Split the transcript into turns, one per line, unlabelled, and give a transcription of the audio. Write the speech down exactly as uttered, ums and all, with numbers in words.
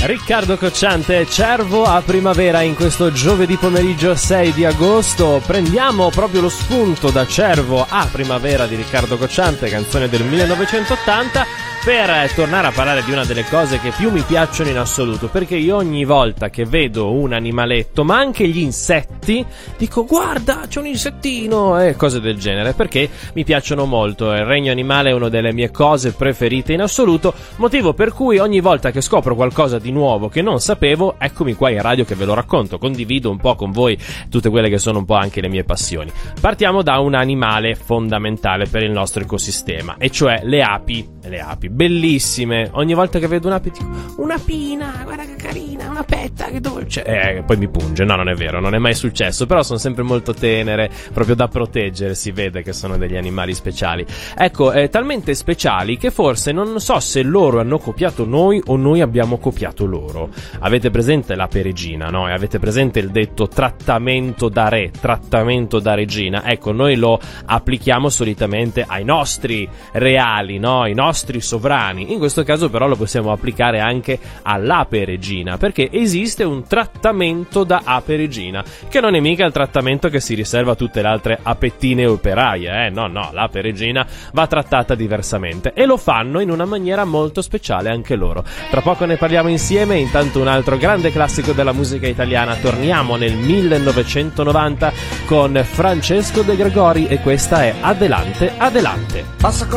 Riccardo Cocciante, Cervo a primavera in questo giovedì pomeriggio sei di agosto. Prendiamo proprio lo spunto da Cervo a primavera di Riccardo Cocciante, canzone del millenovecentottanta, per tornare a parlare di una delle cose che più mi piacciono in assoluto, perché io ogni volta che vedo un animaletto, ma anche gli insetti, dico guarda c'è un insettino e cose del genere, perché mi piacciono molto. Il regno animale è una delle mie cose preferite in assoluto, motivo per cui ogni volta che scopro qualcosa di nuovo che non sapevo, eccomi qua in radio che ve lo racconto, condivido un po' con voi tutte quelle che sono un po' anche le mie passioni. Partiamo da un animale fondamentale per il nostro ecosistema, e cioè le api. Le api bellissime, ogni volta che vedo un'ape dico un'apina, guarda che carina, una petta, che dolce, eh, poi mi punge. No, non è vero, non è mai successo, però sono sempre molto tenere, proprio da proteggere, si vede che sono degli animali speciali. Ecco, eh, talmente speciali che forse non so se loro hanno copiato noi o noi abbiamo copiato loro. Avete presente l'ape regina, no? E avete presente il detto trattamento da re, trattamento da regina? Ecco, noi lo applichiamo solitamente ai nostri reali, no? Ai nostri sovrani. In questo caso però lo possiamo applicare anche all'ape regina, perché esiste un trattamento da ape regina, che non è mica il trattamento che si riserva a tutte le altre apettine operaie, eh? No, no, l'ape regina va trattata diversamente, e lo fanno in una maniera molto speciale anche loro. Tra poco ne parliamo insieme. Intanto un altro grande classico della musica italiana, torniamo nel millenovecentonovanta con Francesco De Gregori, e questa è Adelante, Adelante.
Passa